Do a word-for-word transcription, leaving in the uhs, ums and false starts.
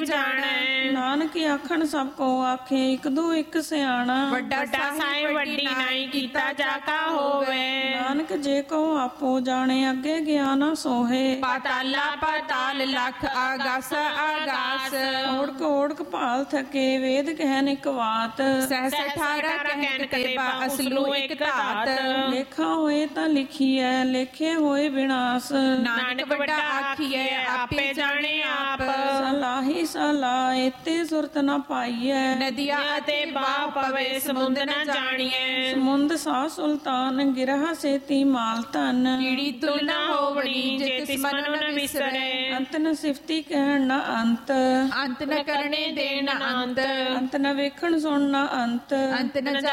ਜਾਣੈ। ਨਾਨਕ ਆਖਣ ਸਭ ਕੋ ਆਖੇ ਇਕ ਦੂ ਇੱਕ ਸਿਆਣਾ। ਵੱਡਾ ਸਾਹਿਬ ਵੱਡੀ ਨਾਈ ਕੀਤਾ ਜਾ ਕਾ ਹੋਵੇ। ਨਾਨਕ ਜੇ ਕੋ ਆਪੋ ਜਾਣੇ ਅੱਗੇ ਗਿਆ ਨਾ ਸੋਹੇ। ਪਾਤਾਲਾ ਪਾਤਾਲ ਲੱਖ ਆਗਾਸ ਆਗਾਸ। ਓੜਕ ਓੜਕ ਭਾਲ ਥਕੇ ਵੇਦ ਕਹਿਨ ਇਕ ਬਾਤ। ਸਹਸ ਅਠਾਰਾਂ ਕਹਿਣ ਕਤੇ ਬਾ ਅਸਲੂ ਇੱਕ ਧਾਤ। ਲੇਖਾ ਹੋਏ ਤਾਂ ਲਿਖੀਐ ਲੇਖੇ ਹੋਏ ਵਿਨਾਸ਼। ਨਾਨਕ ਵੱਡਾ ਆਖੀਐ ਆਪੇ ਜਾਣੇ ਆਪ। ਸਲਾਹੀ ਸਲਾਹ ਇਤੇ ਸੁਰਤ ਨਾ ਪਾਈਐ। ਨਦੀਆਂ ਅਤੇ ਬਾਹ ਪਵੇ ਸਮੁੰਦ ਨਾ ਜਾਣੀਐ। ਸਮੁੰਦ ਸਾ ਸੁਲਤਾਨ ਗਿਰਹਾ ਸੇਤੀ ਮਾਲ ਧਨ। ਕੀੜੀ ਤੁਲ ਨਾ ਹੋਵਣੀ ਜੇ ਤਿਸ ਮਨ ਨ ਵਿਸਰੈ। ਅੰਤ ਨ ਸਿਫਤੀ ਕਹਿਣ ਨਾ ਅੰਤ। ਅੰਤ ਨ ਕਰਨੇ ਦੇਣ ਅੰਤ। ਅੰਤ ਨ ਵੇਖਣ ਸੁਣ ਨਾ ਅੰਤ। ਅੰਤ ਨ